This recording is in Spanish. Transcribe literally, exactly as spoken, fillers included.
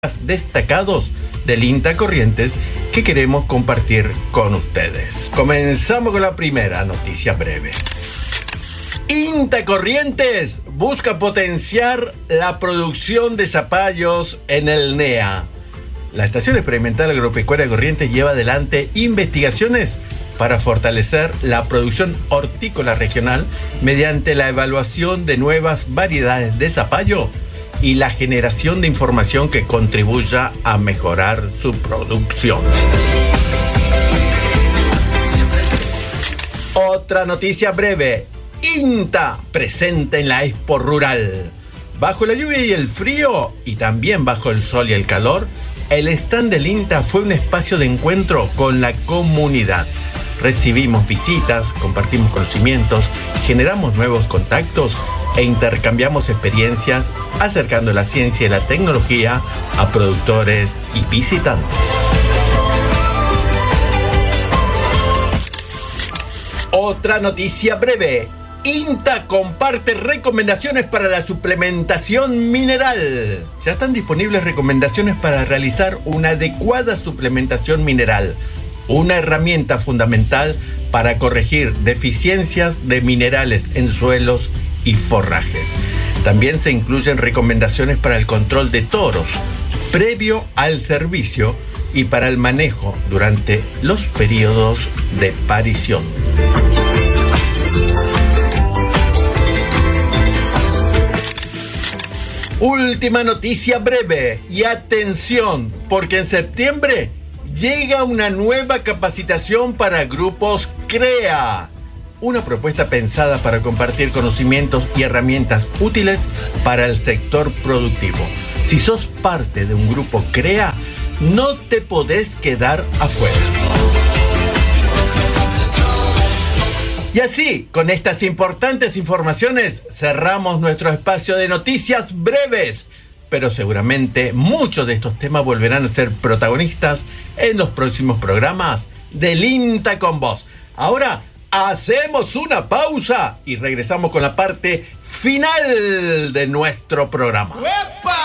destacados del INTA Corrientes que queremos compartir con ustedes. Comenzamos con la primera noticia breve. INTA Corrientes busca potenciar la producción de zapallos en el N E A. La Estación Experimental Agropecuaria Corrientes lleva adelante investigaciones para fortalecer la producción hortícola regional mediante la evaluación de nuevas variedades de zapallo y la generación de información que contribuya a mejorar su producción. Otra noticia breve. INTA presente en la Expo Rural. Bajo la lluvia y el frío, y también bajo el sol y el calor, el stand del INTA fue un espacio de encuentro con la comunidad. Recibimos visitas, compartimos conocimientos, generamos nuevos contactos e intercambiamos experiencias acercando la ciencia y la tecnología a productores y visitantes. Otra noticia breve. INTA comparte recomendaciones para la suplementación mineral. Ya están disponibles recomendaciones para realizar una adecuada suplementación mineral, una herramienta fundamental para corregir deficiencias de minerales en suelos y forrajes. También se incluyen recomendaciones para el control de toros previo al servicio y para el manejo durante los periodos de parición. Última noticia breve y atención, porque en septiembre llega una nueva capacitación para grupos CREA. Una propuesta pensada para compartir conocimientos y herramientas útiles para el sector productivo. Si sos parte de un grupo CREA, no te podés quedar afuera. Y así, con estas importantes informaciones, cerramos nuestro espacio de noticias breves. Pero seguramente muchos de estos temas volverán a ser protagonistas en los próximos programas del INTA con Vos. Ahora hacemos una pausa y regresamos con la parte final de nuestro programa. ¡Epa!